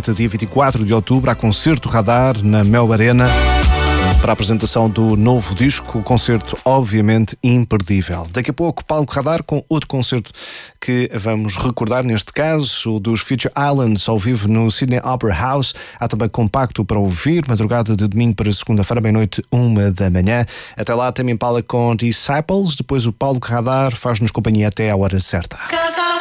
noite, dia 24 de outubro, há concerto Radar na Mel Arena para a apresentação do novo disco, o concerto obviamente imperdível. Daqui a pouco, Palco Radar com outro concerto que vamos recordar, neste caso, o dos Future Islands ao vivo no Sydney Opera House. Há também compacto para ouvir, madrugada de domingo para segunda-feira, meia-noite, 1h. Até lá, também Impala com Disciples, depois o Palco Radar faz-nos companhia até à hora certa.